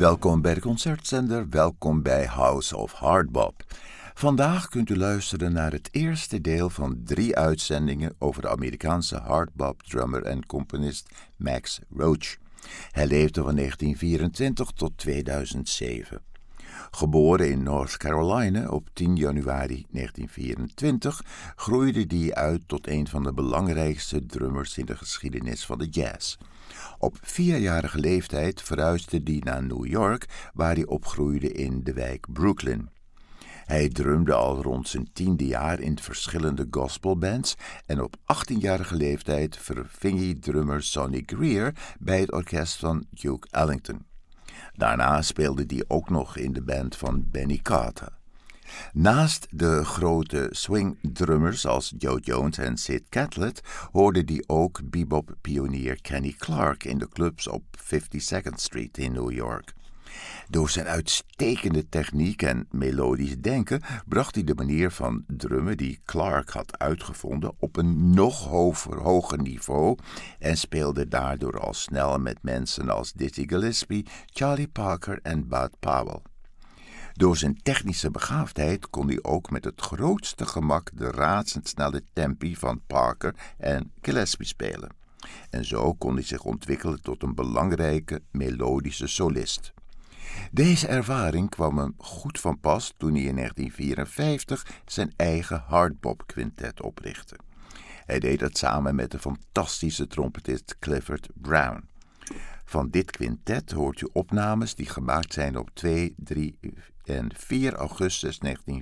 Welkom bij de Concertzender, welkom bij House of Hardbop. Vandaag kunt u luisteren naar het eerste deel van 3 uitzendingen over de Amerikaanse hardbop-drummer en componist Max Roach. Hij leefde van 1924 tot 2007. Geboren in North Carolina op 10 januari 1924, groeide hij uit tot een van de belangrijkste drummers in de geschiedenis van de jazz. Op 4-jarige leeftijd verhuisde hij naar New York, waar hij opgroeide in de wijk Brooklyn. Hij drumde al rond zijn 10e jaar in verschillende gospelbands en op 18-jarige leeftijd verving hij drummer Sonny Greer bij het orkest van Duke Ellington. Daarna speelde hij ook nog in de band van Benny Carter. Naast de grote swing-drummers als Joe Jones en Sid Catlett hoorde hij ook bebop-pionier Kenny Clarke in de clubs op 52nd Street in New York. Door zijn uitstekende techniek en melodisch denken bracht hij de manier van drummen die Clarke had uitgevonden op een nog hoger niveau en speelde daardoor al snel met mensen als Dizzy Gillespie, Charlie Parker en Bud Powell. Door zijn technische begaafdheid kon hij ook met het grootste gemak de razendsnelle tempi van Parker en Gillespie spelen. En zo kon hij zich ontwikkelen tot een belangrijke melodische solist. Deze ervaring kwam hem goed van pas toen hij in 1954 zijn eigen hardbop quintet oprichtte. Hij deed dat samen met de fantastische trompetist Clifford Brown. Van dit quintet hoort u opnames die gemaakt zijn op 2, 3 en 4 augustus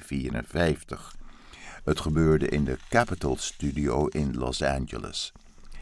1954. Het gebeurde in de Capitol Studio in Los Angeles.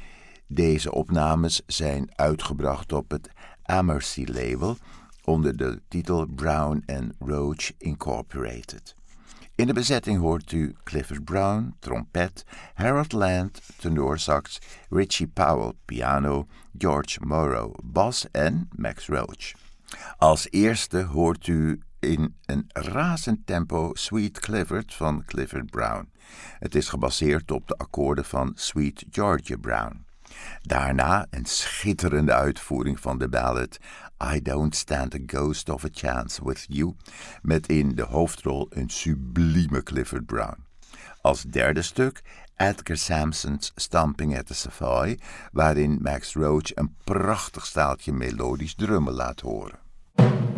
Deze opnames zijn uitgebracht op het Amercy label onder de titel Brown & Roach Incorporated. In de bezetting hoort u Clifford Brown, trompet, Harold Land, tenorsax, Richie Powell, piano, George Morrow, bas en Max Roach. Als eerste hoort u in een razend tempo Sweet Clifford van Clifford Brown. Het is gebaseerd op de akkoorden van Sweet Georgia Brown. Daarna een schitterende uitvoering van de ballad I Don't Stand a Ghost of a Chance with You, met in de hoofdrol een sublieme Clifford Brown. Als derde stuk Edgar Sampson's Stomping at the Savoy, waarin Max Roach een prachtig staaltje melodisch drummen laat horen.